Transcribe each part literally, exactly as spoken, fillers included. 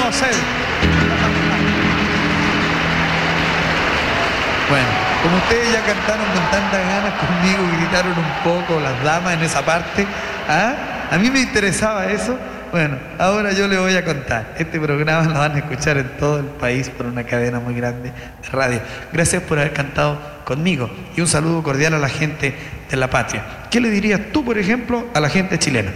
José. Bueno, como ustedes ya cantaron con tantas ganas conmigo y gritaron un poco las damas en esa parte, ¿ah? A mí me interesaba eso. Bueno, ahora yo les voy a contar. Este programa lo van a escuchar en todo el país por una cadena muy grande de radio. Gracias por haber cantado conmigo y un saludo cordial a la gente de la patria. ¿Qué le dirías tú, por ejemplo, a la gente chilena?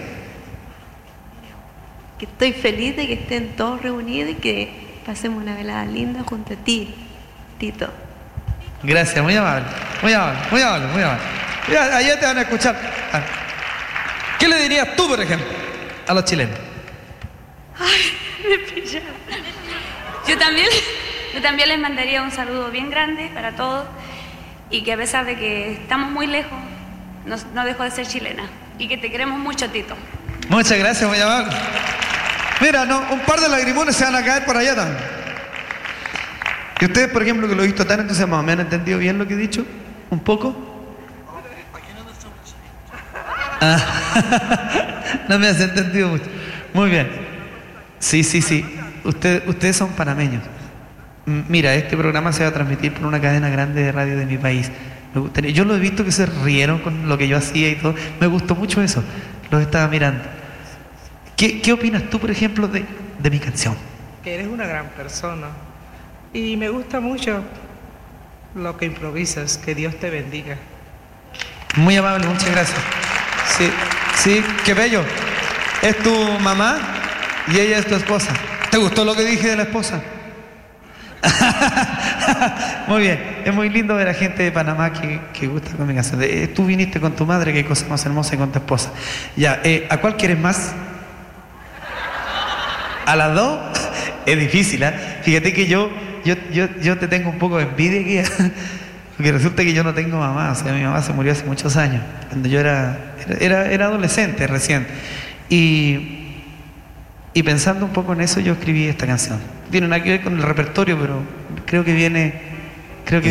Que estoy feliz de que estén todos reunidos y que pasemos una velada linda junto a ti, Tito. Gracias, muy amable, muy amable, muy amable, muy amable. Ya, allá te van a escuchar. ¿Qué le dirías tú, por ejemplo, a los chilenos? Ay, me pillaron. Yo también, yo también les mandaría un saludo bien grande para todos y que a pesar de que estamos muy lejos, no, no dejo de ser chilena y que te queremos mucho, Tito. Muchas gracias, muy amable. Mira, no, un par de lagrimones se van a caer por allá también. Y ustedes, por ejemplo, que lo he visto tan entusiasmado, ¿me han entendido bien lo que he dicho? ¿Un poco? Ah, no me has entendido mucho. Muy bien. Sí, sí, sí. Usted, ustedes son panameños. Mira, este programa se va a transmitir por una cadena grande de radio de mi país. Me gustaría, yo lo he visto que se rieron con lo que yo hacía y todo. Me gustó mucho eso. Los estaba mirando. ¿Qué, qué opinas tú, por ejemplo, de, de mi canción? Que eres una gran persona. Y me gusta mucho lo que improvisas. Que Dios te bendiga. Muy amable, muchas gracias. Sí, sí, qué bello. Es tu mamá y ella es tu esposa. ¿Te gustó lo que dije de la esposa? Muy bien, es muy lindo ver a gente de Panamá que, que gusta con mi canción. Eh, tú viniste con tu madre, qué cosa más hermosa, y con tu esposa. Ya, eh, ¿a cuál quieres más? ¿A las dos? Es difícil, ¿eh? Fíjate que yo, yo, yo, yo te tengo un poco de envidia aquí, porque resulta que yo no tengo mamá. O sea, mi mamá se murió hace muchos años, cuando yo era, era, era adolescente recién. Y, y pensando un poco en eso, yo escribí esta canción. Tiene nada que ver con el repertorio, pero creo que viene, creo que